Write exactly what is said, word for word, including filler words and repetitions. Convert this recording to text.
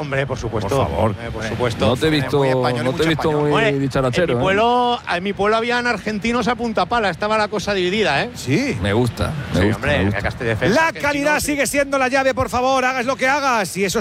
Hombre, por supuesto. Por favor. Eh, por supuesto. No te he visto Muy muy, español y no te he mucho visto español. muy Hombre, dicharachero. en, mi ¿eh? pueblo, en mi pueblo habían argentinos a punta pala. Estaba la cosa dividida, ¿eh? Sí. Me gusta. Me Sí, gusta, hombre, me gusta. Castelldefels, La argentinos, calidad sí. sigue siendo la llave, por favor, hagas lo que hagas. Y eso